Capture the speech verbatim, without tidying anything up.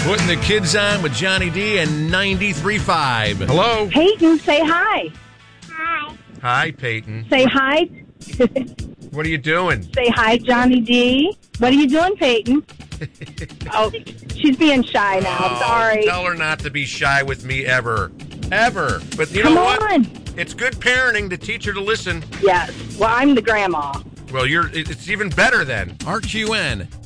Putting the kids on with Johnny D and ninety-three point five. Hello. Peyton, say hi. Hi. Hi, Peyton. Say hi. What are you doing? Say hi, Johnny D. What are you doing, Peyton? Oh, she's being shy now. Oh, Sorry. Tell her not to be shy with me ever. Ever. But you Come know what? on. It's good parenting to teach her to listen. Yes. Well, I'm the grandma. Well, you're. It's even better then. R Q N